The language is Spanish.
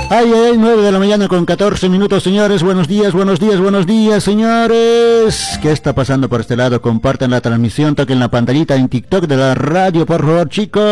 Ay, 9 de la mañana con 14 minutos, señores. Buenos días, señores. ¿Qué está pasando por este lado? Compartan la transmisión, toquen la pantallita en TikTok de la radio, por favor, chicos.